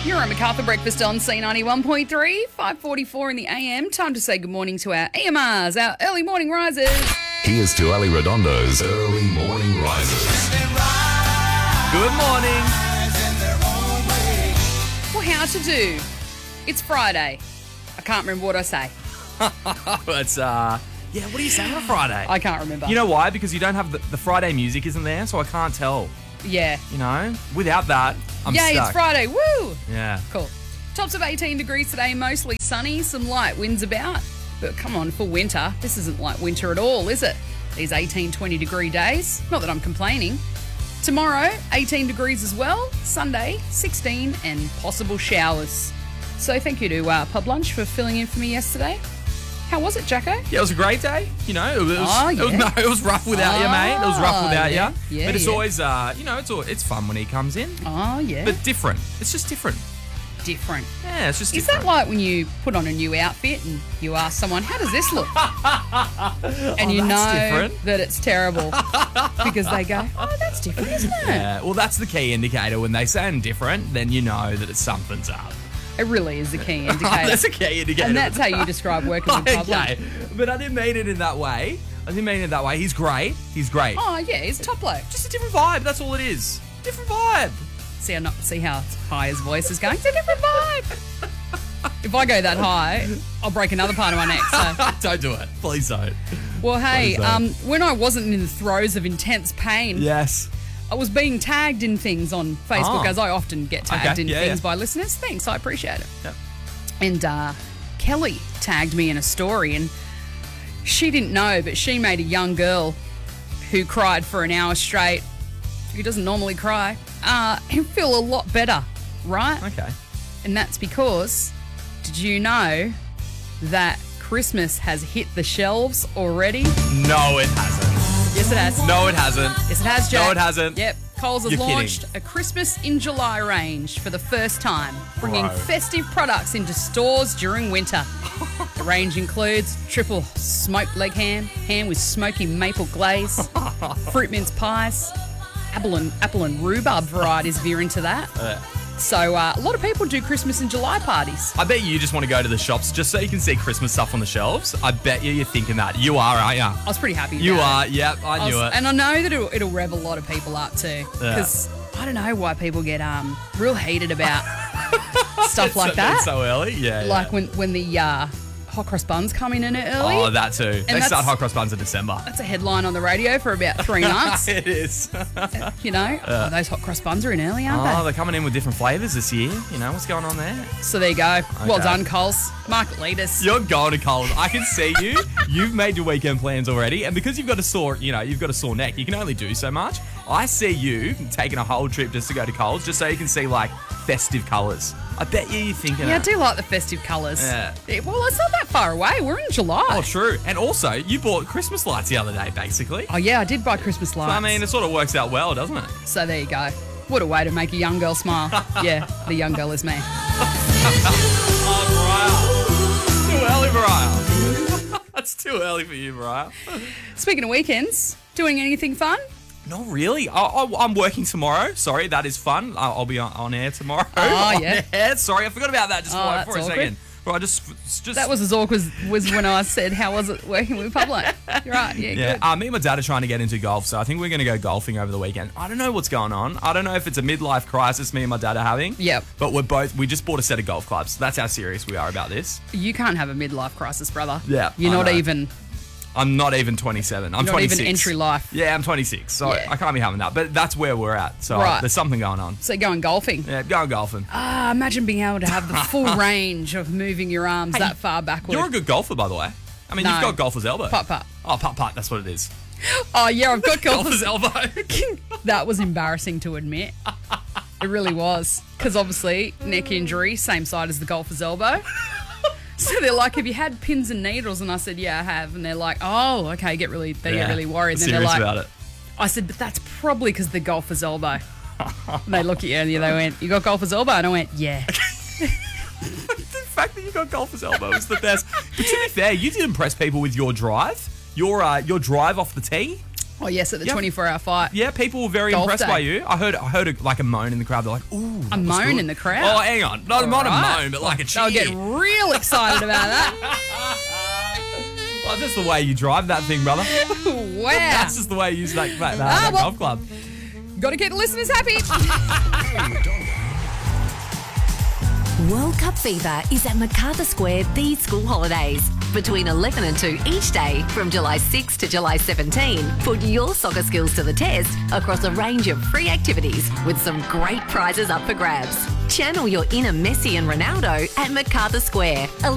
You're at MacArthur Breakfast on C91.3, 5:44 in the AM. Time to say good morning to our AMRs, our early morning risers. Here's to Ali Redondo's Early Morning Risers. Good morning. Well, how to do? It's Friday. I can't remember what I say. It's, what do you say on a Friday? I can't remember. You know why? Because you don't have the Friday music isn't there, so I can't tell. Yeah. You know? Without that, I'm Yay, stuck. it's Friday. Woo! Yeah. Cool. Tops of 18 degrees today, mostly sunny, some light winds about. But come on, for winter, this isn't like winter at all, is it? These 18, 20 degree days. Not that I'm complaining. Tomorrow, 18 degrees as well. Sunday, 16 and possible showers. So thank you to Pub Lunch for filling in for me yesterday. How was it, Jacko? Yeah, it was a great day. You know, it was rough without you, mate. It was rough without you. Yeah, but it's always, it's fun when he comes in. Oh, yeah. But different. It's just different. Different. Yeah, it's just Is different. that like when you put on a new outfit and you ask someone, how does this look? And you know different. that it's terrible because they go, oh, that's different, isn't it? Yeah, well, that's the key indicator. When they say I'm different, then you know that something's up. It really is the key indicator. That's a key indicator. And that's how you describe working in public. Okay, but I didn't mean it in that way. He's great. Oh, yeah, he's top bloke. Just a different vibe. That's all it is. Different vibe. See how high his voice is going? It's a different vibe. If I go that high, I'll break another part of my neck. So. Don't do it. Please don't. Well, hey, Please don't. when I wasn't in the throes of intense pain, Yes. I was being tagged in things on Facebook, as I often get tagged in things by listeners. Thanks, I appreciate it. Yep. And Kelly tagged me in a story, and she didn't know, but she made a young girl who cried for an hour straight, who doesn't normally cry, feel a lot better, right? Okay. And that's because, did you know that Christmas has hit the shelves already? No, it hasn't. Yes, it has. No, it hasn't. Yes, it has, Jack. No, it hasn't. Yep. Coles has You're launched kidding. a Christmas in July range for the first time, bringing Bro. festive products into stores during winter. The range includes triple smoked leg ham with smoky maple glaze, fruit mince pies, apple and rhubarb varieties if you're into that. So a lot of people do Christmas in July parties. I bet you just want to go to the shops just so you can see Christmas stuff on the shelves. I bet you're thinking that. You are, aren't you? I was pretty happy about You it. are. Yep, I knew it. And I know that it'll rev a lot of people up too. Because I don't know why people get real heated about stuff like that. It's so early? Yeah. Like when the hot cross buns come in it early. Oh, that too. They start hot cross buns in December. That's a headline on the radio for about 3 months. It is. You know, those hot cross buns are in early, aren't Oh, they? they're coming in with different flavours this year. You know, what's going on there? So there you go. Well Okay. done, Coles. Market leaders. You're going to Coles. I can see you. You've made your weekend plans already, and because you've got a sore neck, you can only do so much. I see you taking a whole trip just to go to Coles, just so you can see like festive colours. I bet you're thinking. Yeah, I do like the festive colours. Yeah. Well, it's not that far away. We're in July. Oh, true. And also, you bought Christmas lights the other day, basically. Oh, yeah, I did buy Christmas lights. So, I mean, it sort of works out well, doesn't it? So there you go. What a way to make a young girl smile. Yeah, the young girl is me. Oh, Mariah. Too early, Mariah. That's too early for you, Mariah. Speaking of weekends, doing anything fun? Not really. I'm working tomorrow. Sorry, that is fun. I'll be on air tomorrow. Oh, On yeah. air. Sorry, I forgot about that just Oh, for a that's second. Right, just That was as awkward as when I said, how was it working with Pablo? You're right, yeah, good. Me and my dad are trying to get into golf, so I think we're going to go golfing over the weekend. I don't know what's going on. I don't know if it's a midlife crisis me and my dad are having. Yep. But we just bought a set of golf clubs. That's how serious we are about this. You can't have a midlife crisis, brother. Yeah, You're I not know. even... I'm not even 27. I'm Not 26. even entry life. Yeah, I'm 26, so Yeah. I can't be having that. But that's where we're at, so Right. there's something going on. So going golfing. Yeah, going golfing. Imagine being able to have the full range of moving your arms that far backward. You're a good golfer, by the way. I mean, No. you've got golfer's elbow. Putt-putt. Oh, putt-putt, that's what it is. Oh, yeah, I've got Golfer's golfers. elbow. That was embarrassing to admit. It really was. Because obviously, neck injury, same side as the golfer's elbow. So they're like, have you had pins and needles? And I said, yeah, I have. And they're like, oh, okay, they get really worried. And then they're Serious like, about it. I said, but that's probably because the golfer's elbow. And they look at you and they went, you got golfer's elbow? And I went, yeah. The fact that you got golfer's elbow is the best. But to be fair, you did impress people with your drive. Your drive off the tee. Oh, yes, at the Yep. 24-hour fight. Yeah, people were very Golf impressed day. by you. I heard a moan in the crowd. They're like, ooh. A moan in the crowd? Oh, hang on. Not a Right. moan, but like a cheer. They'll get real excited about that. Well, that's the way you drive that thing, brother. Wow. That's just the way you use that well. golf club. Got to keep the listeners happy. World Cup fever is at MacArthur Square these school holidays. Between 11 and 2 each day from July 6 to July 17, put your soccer skills to the test across a range of free activities with some great prizes up for grabs. Channel your inner Messi and Ronaldo at MacArthur Square.